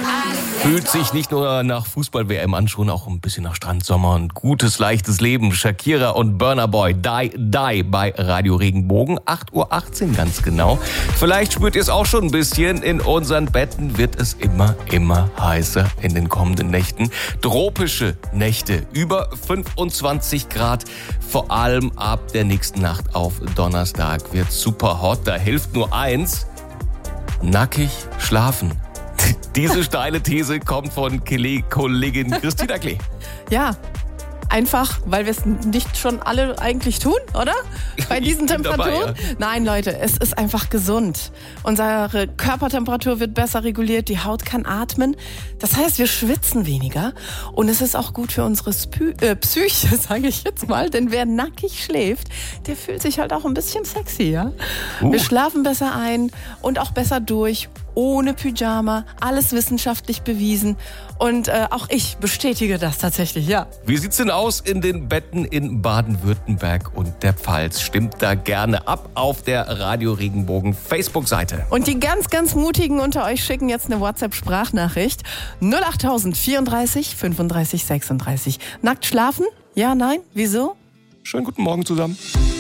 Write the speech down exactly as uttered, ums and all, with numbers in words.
Fühlt sich nicht nur nach Fußball-W M an, schon auch ein bisschen nach Strand, Sommer und gutes, leichtes Leben. Shakira und Burna Boy, Die, Die bei Radio Regenbogen, acht Uhr achtzehn ganz genau. Vielleicht spürt ihr es auch schon ein bisschen. In unseren Betten wird es immer, immer heißer in den kommenden Nächten. Tropische Nächte, über fünfundzwanzig Grad. Vor allem ab der nächsten Nacht auf Donnerstag wird super hot. Da hilft nur eins: nackig schlafen. Diese steile These kommt von Kollegin Christina Klee. Ja, einfach, weil wir es nicht schon alle eigentlich tun, oder? Bei diesen Temperaturen? Dabei, ja. Nein, Leute, es ist einfach gesund. Unsere Körpertemperatur wird besser reguliert, die Haut kann atmen. Das heißt, wir schwitzen weniger. Und es ist auch gut für unsere Spü- äh, Psyche, sage ich jetzt mal. Denn wer nackig schläft, der fühlt sich halt auch ein bisschen sexy, ja? Uh. Wir schlafen besser ein und auch besser durch. Ohne Pyjama, alles wissenschaftlich bewiesen. Und äh, auch ich bestätige das tatsächlich, ja. Wie sieht's denn aus in den Betten in Baden-Württemberg und der Pfalz? Stimmt da gerne ab auf der Radio Regenbogen Facebook-Seite. Und die ganz, ganz Mutigen unter euch schicken jetzt eine WhatsApp-Sprachnachricht. null acht vierunddreißig fünfunddreißig sechsunddreißig. Nackt schlafen? Ja, nein? Wieso? Schönen guten Morgen zusammen.